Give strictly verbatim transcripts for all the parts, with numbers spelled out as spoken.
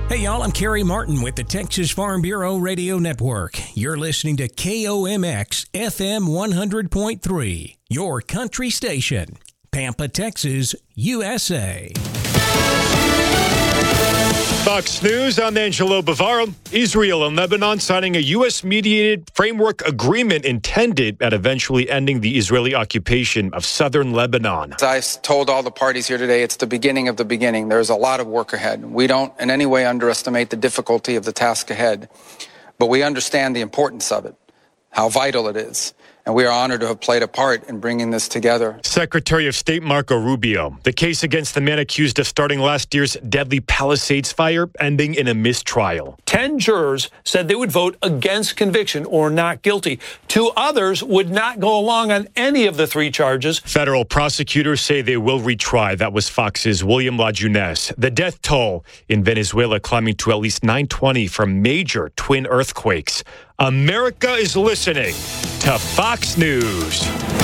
Hey y'all, I'm Kerry Martin with the Texas Farm Bureau Radio Network. You're listening to K O M X F M one hundred point three, your country station, Pampa, Texas, U S A. Fox News, I'm Angelo Bavaro. Israel and Lebanon signing a U S-mediated framework agreement intended at eventually ending the Israeli occupation of southern Lebanon. As I told all the parties here today, it's the beginning of the beginning. There's a lot of work ahead. We don't in any way underestimate the difficulty of the task ahead, but we understand the importance of it, how vital it is. And we are honored to have played a part in bringing this together. Secretary of State Marco Rubio. The case against the man accused of starting last year's deadly Palisades fire ending in a mistrial. Ten jurors said they would vote against conviction or not guilty. Two others would not go along on any of the three charges. Federal prosecutors say they will retry. That was Fox's William Lajunes. The death toll in Venezuela climbing to at least nine twenty from major twin earthquakes. America is listening to Fox News.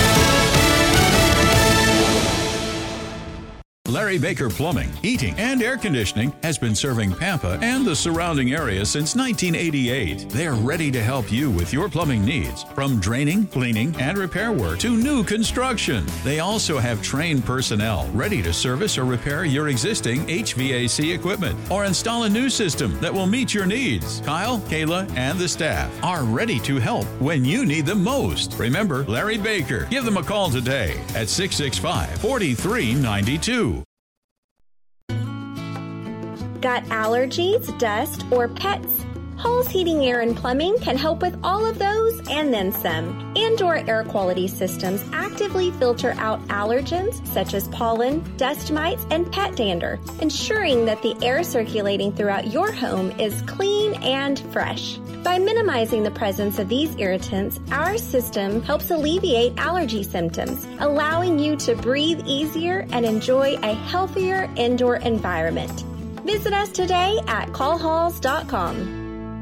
Larry Baker Plumbing, Heating, and Air Conditioning has been serving Pampa and the surrounding area since nineteen eighty-eight. They're ready to help you with your plumbing needs, from draining, cleaning, and repair work to new construction. They also have trained personnel ready to service or repair your existing H V A C equipment or install a new system that will meet your needs. Kyle, Kayla, and the staff are ready to help when you need them most. Remember Larry Baker. Give them a call today at six six five, four three nine two. Got allergies, dust, or pets? Hall's Heating, Air, and Plumbing can help with all of those and then some. Indoor air quality systems actively filter out allergens such as pollen, dust mites, and pet dander, ensuring that the air circulating throughout your home is clean and fresh. By minimizing the presence of these irritants, our system helps alleviate allergy symptoms, allowing you to breathe easier and enjoy a healthier indoor environment. Visit us today at call halls dot com.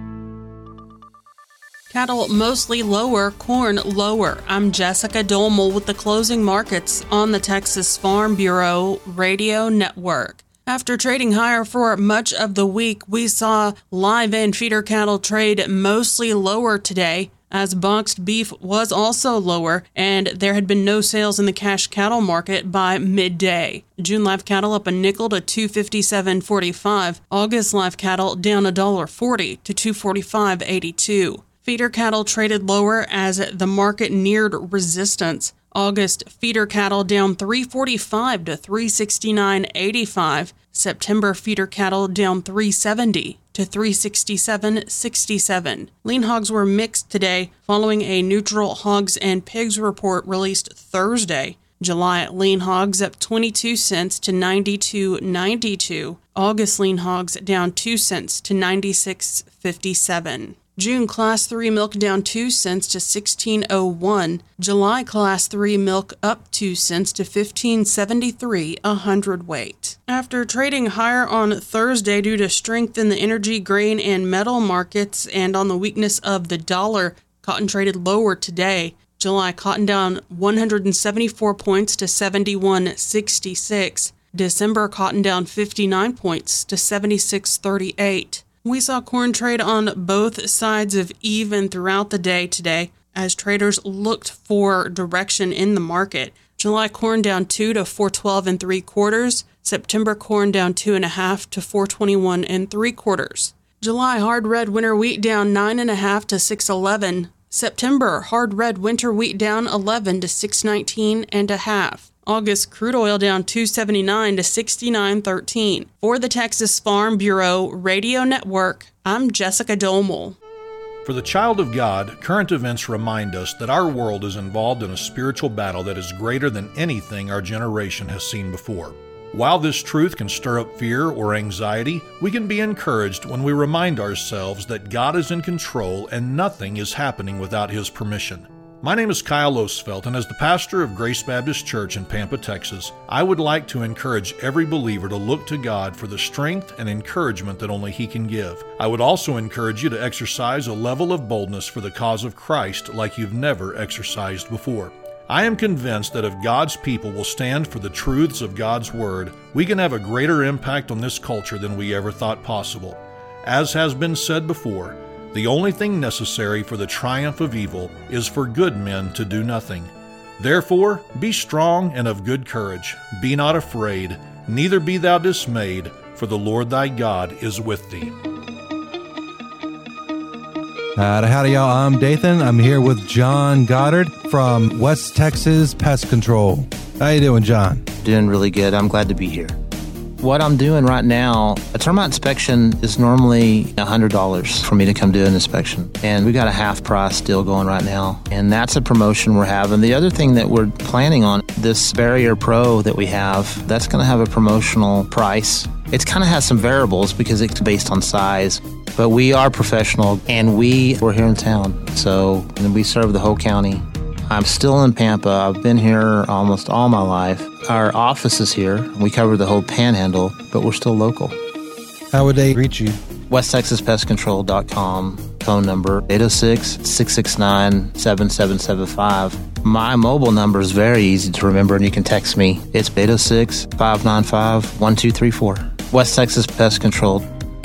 Cattle mostly lower, corn lower. I'm Jessica Dolmel with the closing markets on the Texas Farm Bureau Radio Network. After trading higher for much of the week, we saw live and feeder cattle trade mostly lower today, as boxed beef was also lower, and there had been no sales in the cash cattle market by midday. June live cattle up a nickel to two fifty-seven forty-five. August live cattle down one dollar forty to two forty-five eighty-two. Feeder cattle traded lower as the market neared resistance. August feeder cattle down three forty-five to three sixty-nine eighty-five. September feeder cattle down three seventy to three sixty-seven sixty-seven. Lean hogs were mixed today following a neutral hogs and pigs report released Thursday. July lean hogs up twenty-two cents to ninety-two ninety-two. August lean hogs down two cents to ninety-six fifty-seven. June Class three milk down two cents to sixteen oh one. July Class three milk up two cents to fifteen seventy-three a hundredweight. After trading higher on Thursday due to strength in the energy, grain, and metal markets and on the weakness of the dollar, cotton traded lower today. July cotton down one hundred seventy-four points to seventy-one sixty-six. December cotton down fifty-nine points to seventy-six thirty-eight. We saw corn trade on both sides of even throughout the day today as traders looked for direction in the market. July corn down two to four twelve and three quarters. September corn down two and a half to four twenty-one and three quarters. July hard red winter wheat down nine and a half to six eleven. September hard red winter wheat down eleven to six nineteen and a half. August crude oil down two seventy-nine to sixty-nine thirteen. For the Texas Farm Bureau Radio Network, I'm Jessica Domel. For the child of God, current events remind us that our world is involved in a spiritual battle that is greater than anything our generation has seen before. While this truth can stir up fear or anxiety, we can be encouraged when we remind ourselves that God is in control and nothing is happening without His permission. My name is Kyle Osfeld, and as the pastor of Grace Baptist Church in Pampa, Texas, I would like to encourage every believer to look to God for the strength and encouragement that only He can give. I would also encourage you to exercise a level of boldness for the cause of Christ like you've never exercised before. I am convinced that if God's people will stand for the truths of God's Word, we can have a greater impact on this culture than we ever thought possible. As has been said before, the only thing necessary for the triumph of evil is for good men to do nothing. Therefore, be strong and of good courage. Be not afraid, neither be thou dismayed, for the Lord thy God is with thee. Uh, howdy, y'all. I'm Dathan. I'm here with John Goddard from West Texas Pest Control. How you doing, John? Doing really good. I'm glad to be here. What I'm doing right now, a termite inspection is normally one hundred dollars for me to come do an inspection. And we got a half price deal going right now. And that's a promotion we're having. The other thing that we're planning on, this Barrier Pro that we have, that's going to have a promotional price. It kind of has some variables because it's based on size. But we are professional, and we, we're here in town. So and we serve the whole county. I'm still in Pampa. I've been here almost all my life. Our office is here. We cover the whole panhandle, but we're still local. How would they reach you? west texas pest control dot com, phone number eight oh six, six six nine, seven seven seven five. My mobile number is very easy to remember, and you can text me. It's eight oh six, five nine five, one two three four. West Texas Pest Control.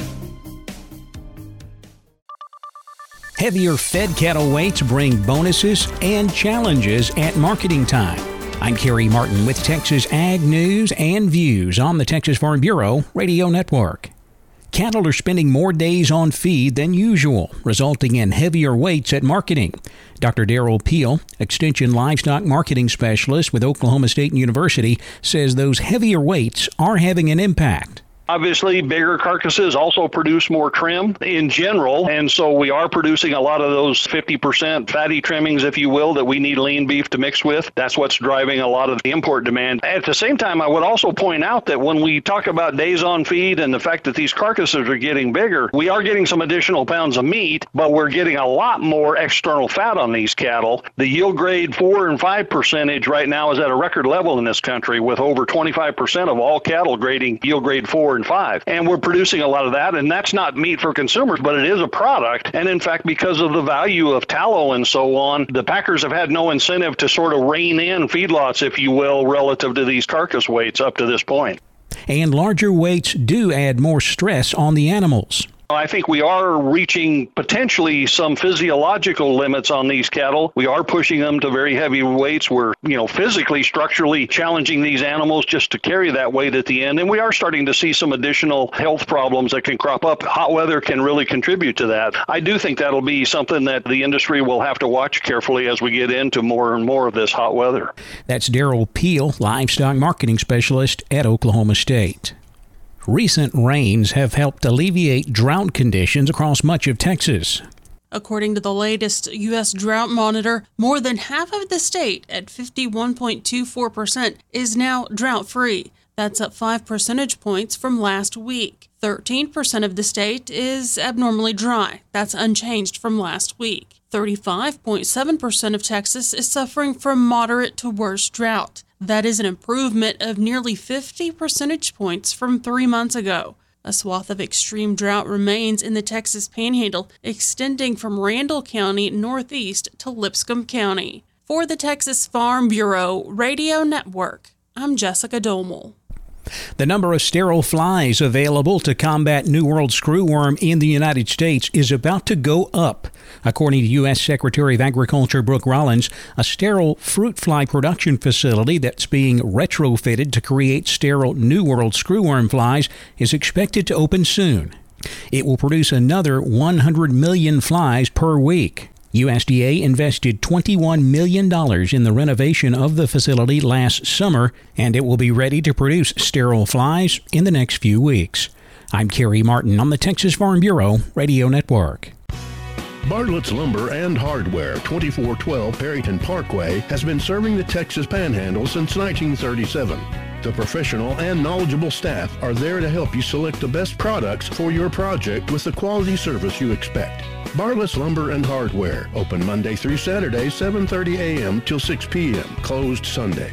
Heavier fed cattle weights bring bonuses and challenges at marketing time. I'm Kerry Martin with Texas Ag News and Views on the Texas Farm Bureau Radio Network. Cattle are spending more days on feed than usual, resulting in heavier weights at marketing. Doctor Daryl Peel, Extension Livestock Marketing Specialist with Oklahoma State University, says those heavier weights are having an impact. Obviously, bigger carcasses also produce more trim in general, and so we are producing a lot of those fifty percent fatty trimmings, if you will, that we need lean beef to mix with. That's what's driving a lot of the import demand. At the same time, I would also point out that when we talk about days on feed and the fact that these carcasses are getting bigger, we are getting some additional pounds of meat, but we're getting a lot more external fat on these cattle. The yield grade four and five percentage right now is at a record level in this country, with over twenty-five percent of all cattle grading yield grade four and five. And we're producing a lot of that, and that's not meat for consumers, but it is a product. And in fact, because of the value of tallow and so on, the packers have had no incentive to sort of rein in feedlots, if you will, relative to these carcass weights up to this point. And larger weights do add more stress on the animals. I think we are reaching potentially some physiological limits on these cattle. We are pushing them to very heavy weights. We're, you know, physically, structurally challenging these animals just to carry that weight at the end. And we are starting to see some additional health problems that can crop up. Hot weather can really contribute to that. I do think that'll be something that the industry will have to watch carefully as we get into more and more of this hot weather. That's Daryl Peel, Livestock Marketing Specialist at Oklahoma State. Recent rains have helped alleviate drought conditions across much of Texas. According to the latest U S Drought Monitor, more than half of the state, at fifty-one point two four percent, is now drought-free. That's up five percentage points from last week. thirteen percent of the state is abnormally dry. That's unchanged from last week. thirty-five point seven percent of Texas is suffering from moderate to worse drought. That is an improvement of nearly fifty percentage points from three months ago. A swath of extreme drought remains in the Texas Panhandle, extending from Randall County northeast to Lipscomb County. For the Texas Farm Bureau Radio Network, I'm Jessica Domel. The number of sterile flies available to combat New World screwworm in the United States is about to go up. According to U S Secretary of Agriculture Brooke Rollins, a sterile fruit fly production facility that's being retrofitted to create sterile New World screwworm flies is expected to open soon. It will produce another one hundred million flies per week. U S D A invested twenty-one million dollars in the renovation of the facility last summer, and it will be ready to produce sterile flies in the next few weeks. I'm Kerry Martin on the Texas Farm Bureau Radio Network. Bartlett's Lumber and Hardware, twenty-four twelve Perryton Parkway, has been serving the Texas Panhandle since nineteen thirty-seven. The professional and knowledgeable staff are there to help you select the best products for your project with the quality service you expect. Bartlett's Lumber and Hardware, open Monday through Saturday, seven thirty a.m. till six p.m., closed Sunday.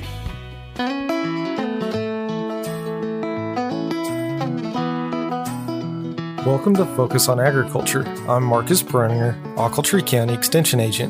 Welcome to Focus on Agriculture. I'm Marcus Brunninger, Ochiltree County Extension Agent.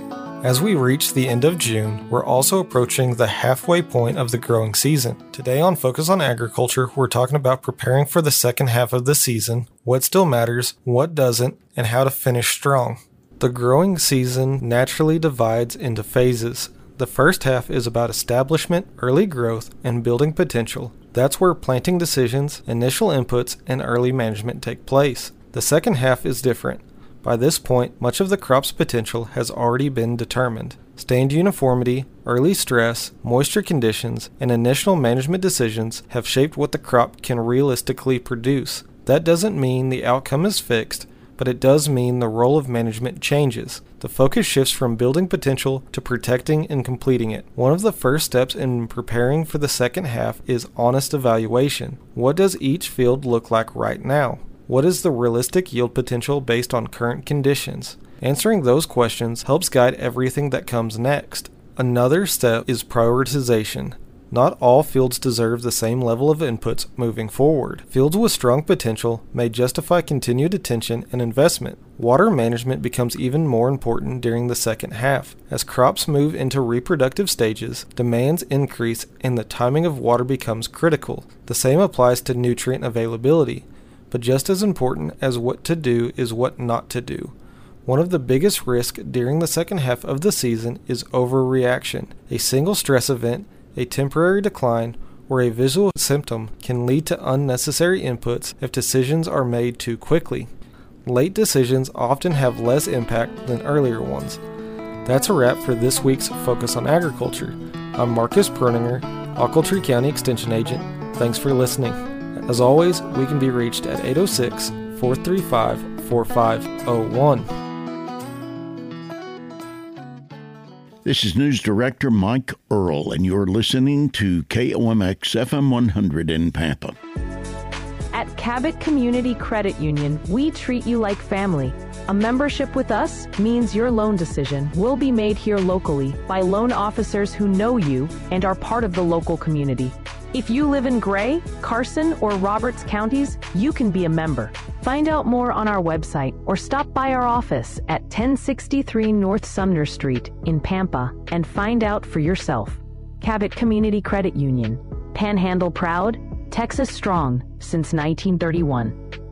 As we reach the end of June, we're also approaching the halfway point of the growing season. Today on Focus on Agriculture, we're talking about preparing for the second half of the season, what still matters, what doesn't, and how to finish strong. The growing season naturally divides into phases. The first half is about establishment, early growth, and building potential. That's where planting decisions, initial inputs, and early management take place. The second half is different. By this point, much of the crop's potential has already been determined. Stand uniformity, early stress, moisture conditions, and initial management decisions have shaped what the crop can realistically produce. That doesn't mean the outcome is fixed, but it does mean the role of management changes. The focus shifts from building potential to protecting and completing it. One of the first steps in preparing for the second half is honest evaluation. What does each field look like right now? What is the realistic yield potential based on current conditions? Answering those questions helps guide everything that comes next. Another step is prioritization. Not all fields deserve the same level of inputs moving forward. Fields with strong potential may justify continued attention and investment. Water management becomes even more important during the second half. As crops move into reproductive stages, demands increase and the timing of water becomes critical. The same applies to nutrient availability. But just as important as what to do is what not to do. One of the biggest risks during the second half of the season is overreaction. A single stress event, a temporary decline, or a visual symptom can lead to unnecessary inputs if decisions are made too quickly. Late decisions often have less impact than earlier ones. That's a wrap for this week's Focus on Agriculture. I'm Marcus Proninger, Ochiltree County Extension Agent. Thanks for listening. As always, we can be reached at eight oh six, four three five, four five oh one. This is News Director Mike Earl, and you're listening to K O M X F M one hundred in Pampa. At Cabot Community Credit Union, we treat you like family. A membership with us means your loan decision will be made here locally by loan officers who know you and are part of the local community. If you live in Gray, Carson, or Roberts counties, you can be a member. Find out more on our website or stop by our office at ten sixty-three North Sumner Street in Pampa and find out for yourself. Cabot Community Credit Union. Panhandle proud, Texas strong since nineteen thirty-one.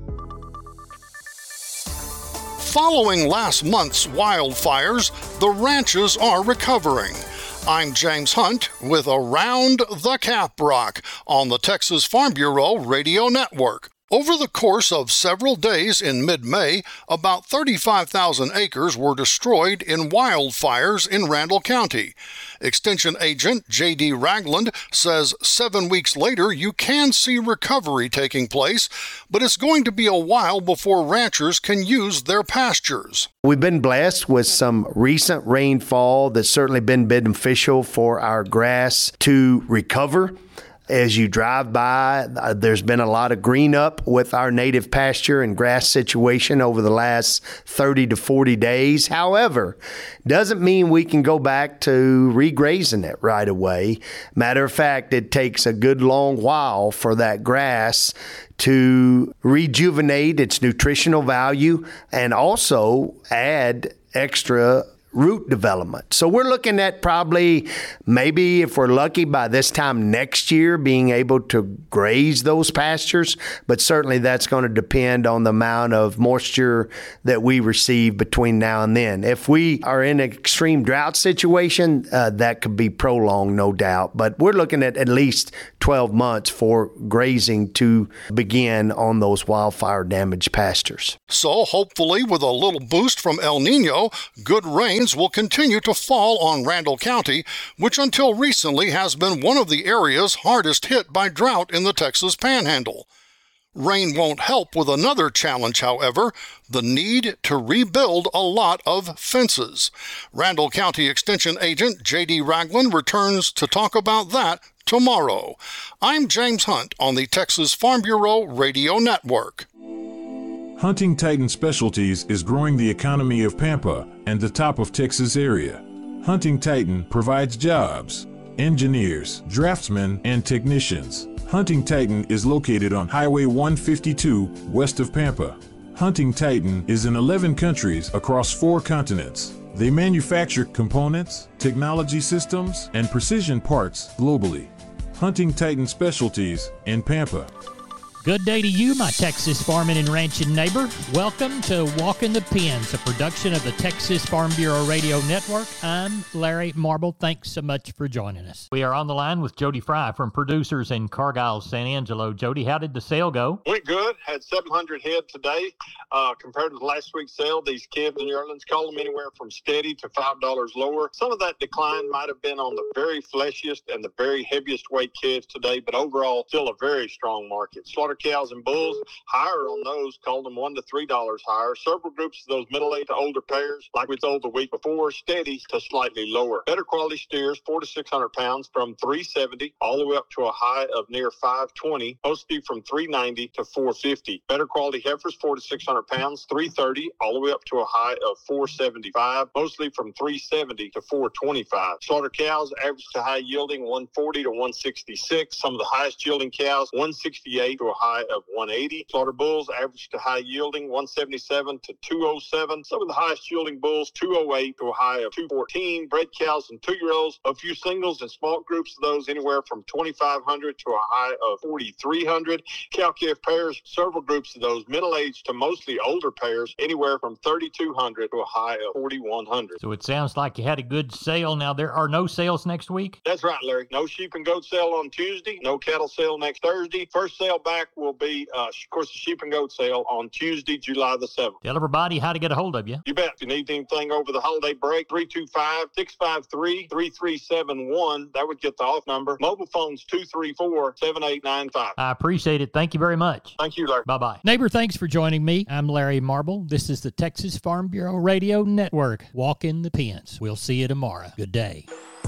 Following last month's wildfires, the ranches are recovering. I'm James Hunt with Around the Caprock on the Texas Farm Bureau Radio Network. Over the course of several days in mid-May, about thirty-five thousand acres were destroyed in wildfires in Randall County. Extension Agent J D Ragland says seven weeks later you can see recovery taking place, but it's going to be a while before ranchers can use their pastures. We've been blessed with some recent rainfall that's certainly been beneficial for our grass to recover. As you drive by, uh, there's been a lot of green up with our native pasture and grass situation over the last thirty to forty days. However, doesn't mean we can go back to regrazing it right away. Matter of fact, it takes a good long while for that grass to rejuvenate its nutritional value and also add extra root development. So we're looking at probably, maybe if we're lucky, by this time next year being able to graze those pastures, but certainly that's going to depend on the amount of moisture that we receive between now and then. If we are in an extreme drought situation, uh, that could be prolonged, no doubt, but we're looking at at least twelve months for grazing to begin on those wildfire damaged pastures. So hopefully with a little boost from El Nino, good rain will continue to fall on Randall County, which until recently has been one of the areas hardest hit by drought in the Texas Panhandle. Rain won't help with another challenge, however, the need to rebuild a lot of fences. Randall County Extension Agent J D Ragland returns to talk about that tomorrow. I'm James Hunt on the Texas Farm Bureau Radio Network. Hunting Titan Specialties is growing the economy of Pampa and the top of Texas area. Hunting Titan provides jobs, engineers, draftsmen, and technicians. Hunting Titan is located on Highway one fifty-two west of Pampa. Hunting Titan is in eleven countries across four continents. They manufacture components, technology systems, and precision parts globally. Hunting Titan Specialties in Pampa. Good day to you, my Texas farming and ranching neighbor. Welcome to Walking the Pens, a production of the Texas Farm Bureau Radio Network. I'm Larry Marble. Thanks so much for joining us. We are on the line with Jody Fry from Producers in Cargyle, San Angelo. Jody, how did the sale go? Went good. Had seven hundred head today. Uh, compared to last week's sale, these calves and yearlings call them anywhere from steady to five dollars lower. Some of that decline might have been on the very fleshiest and the very heaviest weight calves today, but overall, still a very strong market. Slaughter cows and bulls, higher on those, called them one to three dollars higher. Several groups of those middle-aged to older pairs, like we sold the week before, steady to slightly lower. Better quality steers, four to six hundred pounds, from three seventy all the way up to a high of near five twenty, mostly from three ninety to four fifty. Better quality heifers, four to six hundred pounds, three thirty all the way up to a high of four seventy-five, mostly from three seventy to four twenty-five. Slaughter cows, average to high yielding one forty to one sixty-six. Some of the highest yielding cows, one sixty-eight to a high of one eighty. Slaughter bulls, average to high yielding one seventy-seven to two oh seven. Some of the highest yielding bulls, two oh eight to a high of two fourteen. Bred cows and two-year-olds, a few singles and small groups of those, anywhere from twenty-five hundred to a high of forty-three hundred. Cow-calf pairs, several groups of those, middle-aged to mostly older pairs, anywhere from thirty-two hundred to a high of forty-one hundred. So it sounds like you had a good sale. Now, there are no sales next week? That's right, Larry. No sheep and goat sale on Tuesday. No cattle sale next Thursday. First sale back will be, uh, of course, the sheep and goat sale on Tuesday, July the seventh. Tell everybody how to get a hold of you. You bet. If you need anything over the holiday break, three two five, six five three, three three seven one. That would get the off number. Mobile phone's two three four, seven eight nine five. I appreciate it. Thank you very much. Thank you, Larry. Bye-bye. Neighbor, thanks for joining me. I'm Larry Marble. This is the Texas Farm Bureau Radio Network. Walk in the pens. We'll see you tomorrow. Good day.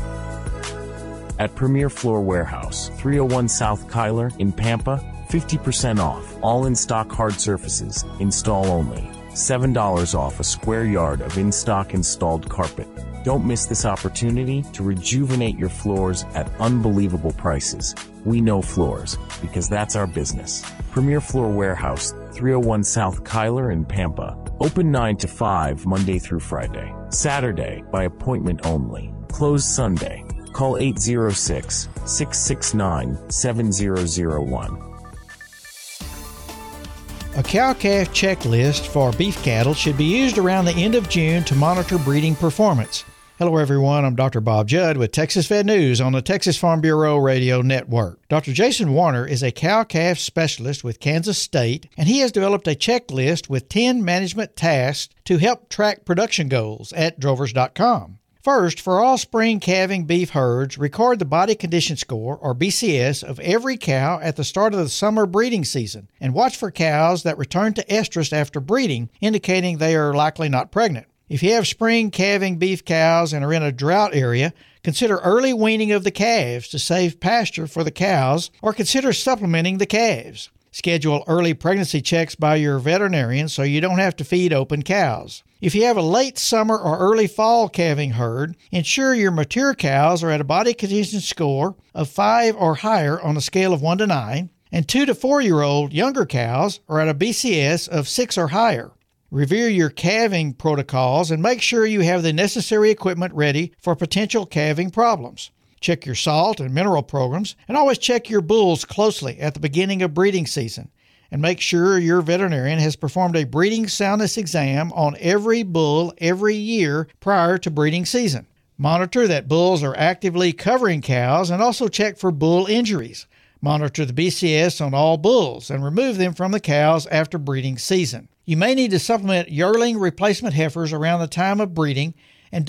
At Premier Floor Warehouse, three oh one South Kyler in Pampa, fifty percent off. All in-stock hard surfaces. Install only. seven dollars off a square yard of in-stock installed carpet. Don't miss this opportunity to rejuvenate your floors at unbelievable prices. We know floors, because that's our business. Premier Floor Warehouse, three oh one South Kyler in Pampa. Open nine to five Monday through Friday. Saturday by appointment only. Closed Sunday. Call eight oh six, six six nine, seven oh oh one. A cow-calf checklist for beef cattle should be used around the end of June to monitor breeding performance. Hello everyone, I'm Doctor Bob Judd with Texas Vet News on the Texas Farm Bureau Radio Network. Doctor Jason Warner is a cow-calf specialist with Kansas State, and he has developed a checklist with ten management tasks to help track production goals at drovers dot com. First, for all spring calving beef herds, record the body condition score, or B C S, of every cow at the start of the summer breeding season, and watch for cows that return to estrus after breeding, indicating they are likely not pregnant. If you have spring calving beef cows and are in a drought area, consider early weaning of the calves to save pasture for the cows, or consider supplementing the calves. Schedule early pregnancy checks by your veterinarian so you don't have to feed open cows. If you have a late summer or early fall calving herd, ensure your mature cows are at a body condition score of five or higher on a scale of one to nine, and two to four year old younger cows are at a B C S of six or higher. Review your calving protocols and make sure you have the necessary equipment ready for potential calving problems. Check your salt and mineral programs, and always check your bulls closely at the beginning of breeding season. And make sure your veterinarian has performed a breeding soundness exam on every bull every year prior to breeding season. Monitor that bulls are actively covering cows and also check for bull injuries. Monitor the B C S on all bulls and remove them from the cows after breeding season. You may need to supplement yearling replacement heifers around the time of breeding